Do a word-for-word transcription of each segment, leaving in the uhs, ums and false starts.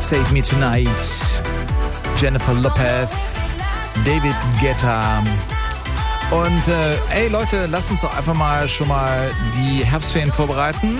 Save Me Tonight, Jennifer Lopez, David Guetta. Und äh, ey Leute, lasst uns doch einfach mal schon mal die Herbstferien vorbereiten.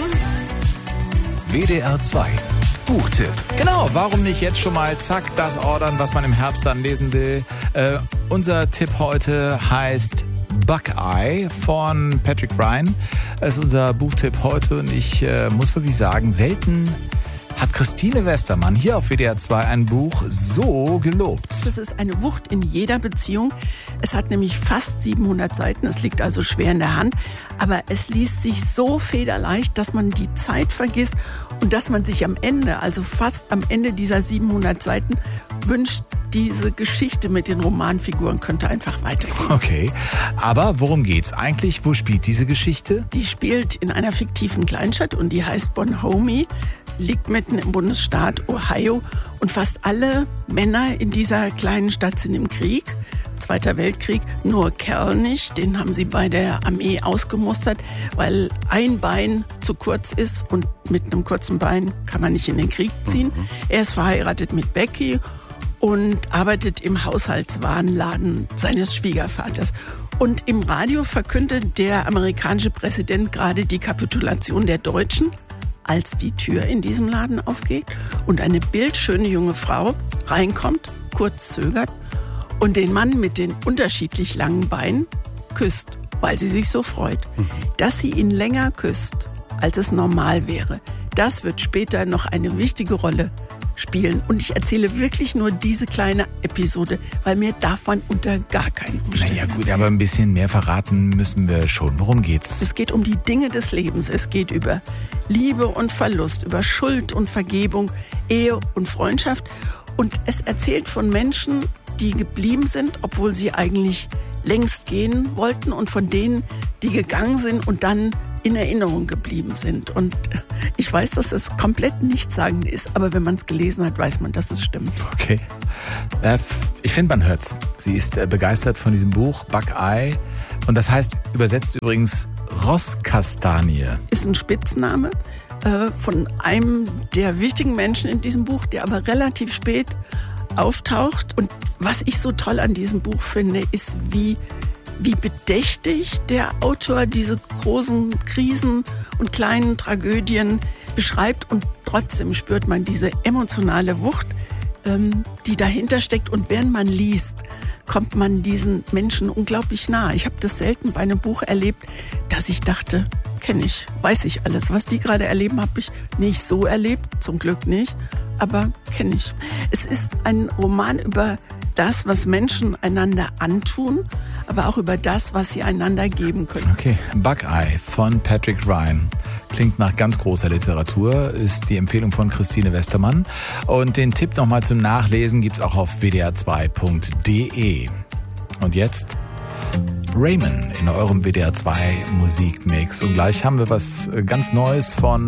W D R zwei Buchtipp. Genau, warum nicht jetzt schon mal zack das ordern, was man im Herbst dann lesen will. Äh, unser Tipp heute heißt Buckeye von Patrick Ryan. Das ist unser Buchtipp heute und ich äh, muss wirklich sagen, selten hat Christine Westermann hier auf W D R zwei ein Buch so gelobt. Das ist eine Wucht in jeder Beziehung. Es hat nämlich fast siebenhundert Seiten, es liegt also schwer in der Hand. Aber es liest sich so federleicht, dass man die Zeit vergisst und dass man sich am Ende, also fast am Ende dieser siebenhundert Seiten, wünscht, diese Geschichte mit den Romanfiguren könnte einfach weitergehen. Okay, aber worum geht's eigentlich? Wo spielt diese Geschichte? Die spielt in einer fiktiven Kleinstadt und die heißt Bonhomie, liegt mitten im Bundesstaat Ohio und fast alle Männer in dieser kleinen Stadt sind im Krieg, Zweiter Weltkrieg, nur Kerl nicht, den haben sie bei der Armee ausgemustert, weil ein Bein zu kurz ist und mit einem kurzen Bein kann man nicht in den Krieg ziehen. Mhm. Er ist verheiratet mit Becky und arbeitet im Haushaltswarenladen seines Schwiegervaters. Und im Radio verkündet der amerikanische Präsident gerade die Kapitulation der Deutschen, als die Tür in diesem Laden aufgeht und eine bildschöne junge Frau reinkommt, kurz zögert und den Mann mit den unterschiedlich langen Beinen küsst, weil sie sich so freut. Mhm. Dass sie ihn länger küsst, als es normal wäre, das wird später noch eine wichtige Rolle spielen. Und ich erzähle wirklich nur diese kleine Episode, weil mir darf man unter gar keinen Umständen Naja gut, erzählen. aber ein bisschen mehr verraten müssen wir schon. Worum geht's? Es geht um die Dinge des Lebens. Es geht über Liebe und Verlust, über Schuld und Vergebung, Ehe und Freundschaft. Und es erzählt von Menschen, die geblieben sind, obwohl sie eigentlich längst gehen wollten, und von denen, die gegangen sind und dann in Erinnerung geblieben sind. Und ich weiß, dass es komplett nichtssagend ist, aber wenn man es gelesen hat, weiß man, dass es stimmt. Okay. Äh, ich finde, man hört's. Sie ist äh, begeistert von diesem Buch, Buckeye. Und das heißt übersetzt übrigens Rosskastanie. Ist ein Spitzname äh, von einem der wichtigen Menschen in diesem Buch, der aber relativ spät auftaucht. Und was ich so toll an diesem Buch finde, ist, wie wie bedächtig der Autor diese großen Krisen und kleinen Tragödien beschreibt, und trotzdem spürt man diese emotionale Wucht, ähm, die dahinter steckt, und während man liest, kommt man diesen Menschen unglaublich nah. Ich habe das selten bei einem Buch erlebt, dass ich dachte, kenne ich, weiß ich alles. Was die gerade erleben, habe ich nicht so erlebt, zum Glück nicht, aber kenne ich. Es ist ein Roman über das, was Menschen einander antun, aber auch über das, was sie einander geben können. Okay, Buckeye von Patrick Ryan. Klingt nach ganz großer Literatur, ist die Empfehlung von Christine Westermann. Und den Tipp nochmal zum Nachlesen gibt's auch auf w d r zwei punkt d e. Und jetzt Raymond in eurem W D R zwei Musikmix. Und gleich haben wir was ganz Neues von